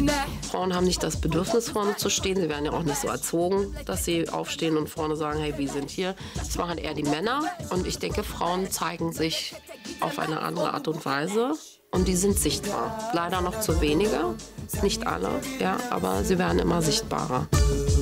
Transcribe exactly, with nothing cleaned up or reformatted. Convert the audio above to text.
Frauen haben nicht das Bedürfnis, vorne zu stehen. Sie werden ja auch nicht so erzogen, dass sie aufstehen und vorne sagen, hey, wir sind hier. Das machen eher die Männer. Und ich denke, Frauen zeigen sich auf eine andere Art und Weise. Und die sind sichtbar. Leider noch zu wenige, nicht alle, ja, aber sie werden immer sichtbarer.